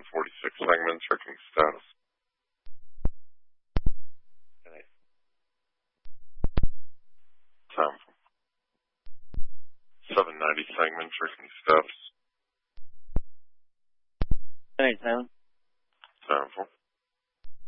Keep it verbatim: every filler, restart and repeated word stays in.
forty-six segment, checking status. Okay. Time for seven ninety segment, checking status. Anytime. Time for